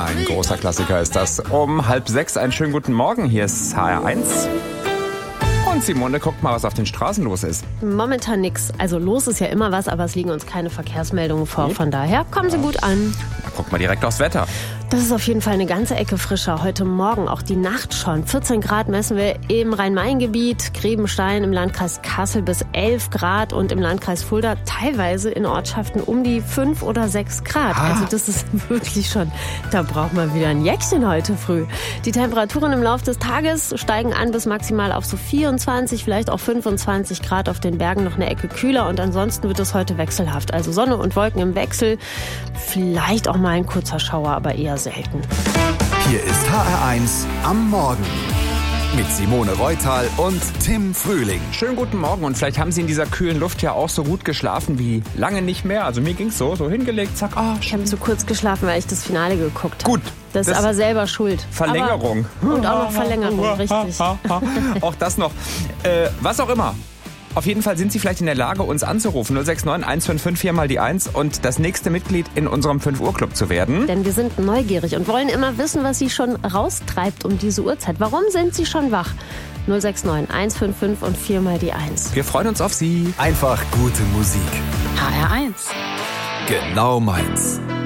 Ein großer Klassiker ist das. Um 5:30 einen schönen guten Morgen. Hier ist HR1. Und Simone, guckt mal, was auf den Straßen los ist. Momentan nix. Also los ist ja immer was, aber es liegen uns keine Verkehrsmeldungen vor. Von daher kommen Sie gut an. Na, guck mal direkt aufs Wetter. Das ist auf jeden Fall eine ganze Ecke frischer. Heute Morgen, auch die Nacht schon. 14 Grad messen wir im Rhein-Main-Gebiet, Grebenstein im Landkreis Kassel bis 11 Grad und im Landkreis Fulda teilweise in Ortschaften um die 5 oder 6 Grad. Also das ist wirklich schon, da braucht man wieder ein Jäckchen heute früh. Die Temperaturen im Laufe des Tages steigen an bis maximal auf so 24, vielleicht auch 25 Grad, auf den Bergen noch eine Ecke kühler und ansonsten wird es heute wechselhaft. Also Sonne und Wolken im Wechsel, vielleicht auch mal ein kurzer Schauer, aber eher selten. Hier ist HR1 am Morgen mit Simone Reutal und Tim Frühling. Schönen guten Morgen und vielleicht haben Sie in dieser kühlen Luft ja auch so gut geschlafen wie lange nicht mehr. Also mir ging's so hingelegt, zack, Ich habe zu kurz geschlafen, weil ich das Finale geguckt habe. Gut. Das ist aber selber schuld. Verlängerung. Und auch noch Verlängerung, richtig. Auch das noch. Was auch immer. Auf jeden Fall sind Sie vielleicht in der Lage, uns anzurufen. 069 155 4 mal die 1 und das nächste Mitglied in unserem 5 Uhr Club zu werden. Denn wir sind neugierig und wollen immer wissen, was Sie schon raustreibt um diese Uhrzeit. Warum sind Sie schon wach? 069 155 und 4 mal die 1. Wir freuen uns auf Sie. Einfach gute Musik. HR1. Genau meins.